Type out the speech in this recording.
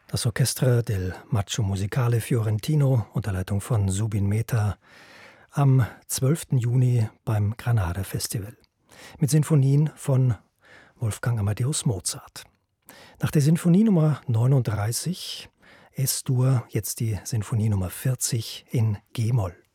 Das Orchestra del Maggio Musicale Fiorentino unter Leitung von Zubin Mehta am 12. Juni beim Granada Festival mit Sinfonien von Wolfgang Amadeus Mozart. Nach der Sinfonie Nummer 39 Es-Dur jetzt die Sinfonie Nummer 40 in G-Moll.